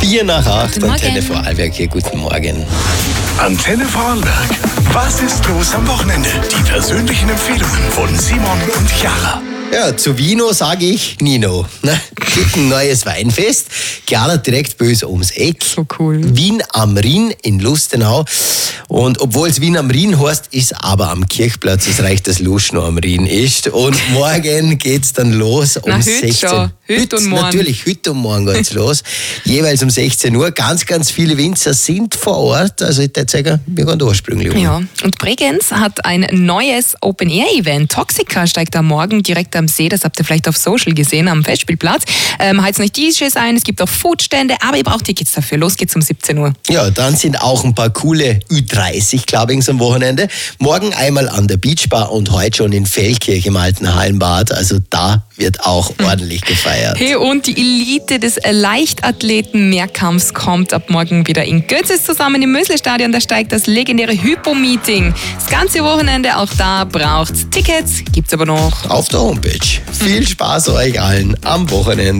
7:04 Antenne Vorarlberg hier. Guten Morgen. Antenne Vorarlberg. Was ist los am Wochenende? Die persönlichen Empfehlungen von Simon und Chiara. Ja, zu Vino sage ich Nino. Gibt ein neues Weinfest. Chiara direkt bei uns ums Eck. So cool. Wien am Rhin in Lustenau. Und obwohl es Wien am Rhin heißt, ist aber am Kirchplatz. Es reicht, dass Lustenau am Rhin ist. Und morgen geht's dann los um 16 Uhr. Heute und morgen. Natürlich, heute und morgen geht's los. Jeweils um 16 Uhr. Ganz, ganz viele Winzer sind vor Ort. Also ich würde sagen, wir gehen ursprünglich um. Ja, und Bregenz hat ein neues Open-Air-Event. Toxica steigt am Morgen direkt am See. Das habt ihr vielleicht auf Social gesehen, am Festspielplatz. Heizt nicht DJs ein, es gibt auch Foodstände, aber ihr braucht Tickets dafür. Los geht's um 17 Uhr. Ja, dann sind auch ein paar coole Ü30 Clubbings am Wochenende. Morgen einmal an der Beachbar und heute schon in Feldkirch im alten Hallenbad. Also da wird auch ordentlich gefeiert. Hey, und die Elite des Leichtathleten-Mehrkampfs kommt ab morgen wieder in Götzis zusammen im Mösle-Stadion. Da steigt das legendäre Hypo-Meeting. Das ganze Wochenende, auch da braucht's Tickets, gibt's aber noch Auf der Homepage. Viel Spaß euch allen am Wochenende.